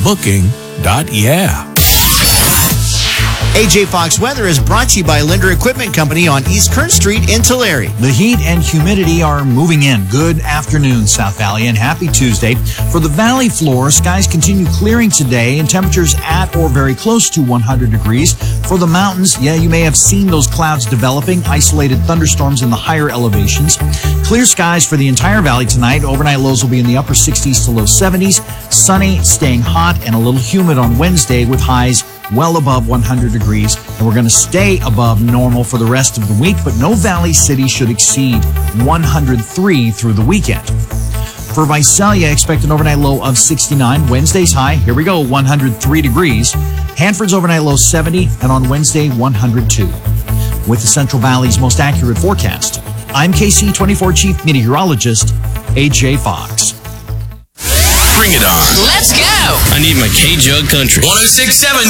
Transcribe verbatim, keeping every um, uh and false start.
booking dot yeah. A J Fox Weather is brought to you by Linder Equipment Company on East Kern Street in Tulare. The heat and humidity are moving in. Good afternoon, South Valley, and happy Tuesday. For the valley floor, skies continue clearing today and temperatures at or very close to one hundred degrees. For the mountains, yeah, you may have seen those clouds developing, isolated thunderstorms in the higher elevations. Clear skies for the entire valley tonight. Overnight lows will be in the upper sixties to low seventies. Sunny, staying hot, and a little humid on Wednesday with highs well above one hundred degrees, and we're going to stay above normal for the rest of the week, but no valley city should exceed one hundred three through the weekend. For Visalia, expect an overnight low of sixty-nine. Wednesday's high, here we go, one hundred three degrees. Hanford's overnight low seventy, and on Wednesday, one hundred two. With the Central Valley's most accurate forecast, I'm K C twenty-four Chief Meteorologist A J Fox. Bring it on. Let's go. I need my K-Jug Country. one oh six point seven